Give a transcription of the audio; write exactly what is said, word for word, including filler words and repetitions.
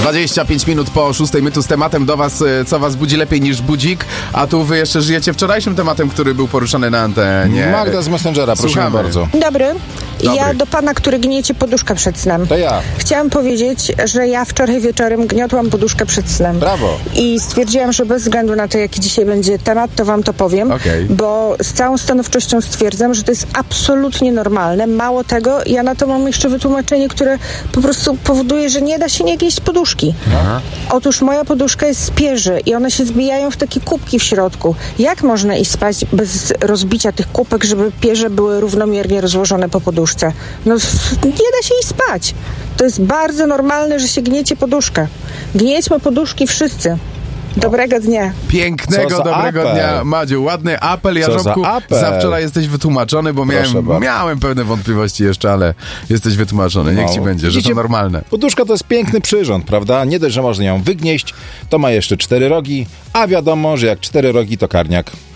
dwadzieścia pięć minut po szóstej, my tu z tematem do was, co was budzi lepiej niż budzik, a tu wy jeszcze żyjecie wczorajszym tematem, który był poruszany na antenie. Magda z Messengera, prosimy Słuchamy. bardzo. Dobry. Dobry. Ja do pana, który gniecie poduszkę przed snem. To ja. Chciałam powiedzieć, że ja wczoraj wieczorem gniotłam poduszkę przed snem. Brawo. I stwierdziłam, że bez względu na to, jaki dzisiaj będzie temat, to wam to powiem, Okej. bo z całą stanowczością stwierdzam, że to jest absolutnie normalne. Mało tego, ja na to mam jeszcze wytłumaczenie, które po prostu powoduje, że nie da się nie gnieść poduszki. Aha. Otóż moja poduszka jest z pierzy i one się zbijają w takie kubki w środku. Jak można iść spać bez rozbicia tych kubek, żeby pierze były równomiernie rozłożone po poduszce? No nie da się iść spać. To jest bardzo normalne, że się gniecie poduszkę. Gniećmy poduszki wszyscy. Dobrego dnia. Pięknego, Co za dobrego apel. dnia, Madziu. Ładny apel, Co Jarząbku. za apel. Za wczoraj jesteś wytłumaczony, bo Proszę miałem, bardzo. miałem pewne wątpliwości jeszcze, ale jesteś wytłumaczony. Niech No. ci będzie, że to Widzicie, normalne. Poduszka to jest piękny przyrząd, prawda? Nie dość, że można ją wygnieść, to ma jeszcze cztery rogi, a wiadomo, że jak cztery rogi to karniak.